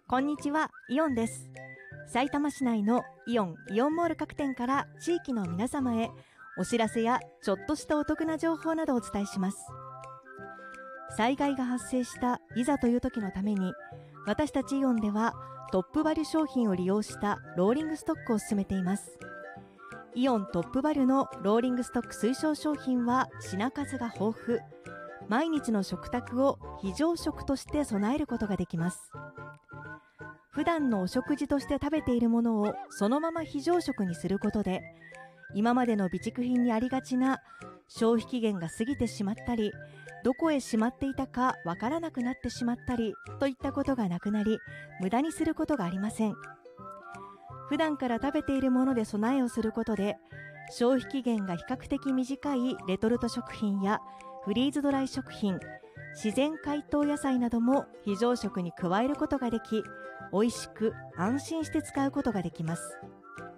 こんにちは、イオンです。さいたま市内のイオンモール各店から地域の皆様へお知らせやちょっとしたお得な情報などをお伝えします。災害が発生したいざという時のために、私たちイオンではトップバリュ商品を利用したローリングストックを進めています。イオントップバリュのローリングストック推奨商品は品数が豊富、毎日の食卓を非常食として備えることができます。普段のお食事として食べているものをそのまま非常食にすることで、今までの備蓄品にありがちな消費期限が過ぎてしまったり、どこへしまっていたかわからなくなってしまったりといったことがなくなり、無駄にすることがありません。普段から食べているもので備えをすることで、消費期限が比較的短いレトルト食品やフリーズドライ食品、自然解凍野菜なども非常食に加えることができ、美味しく安心して使うことができます。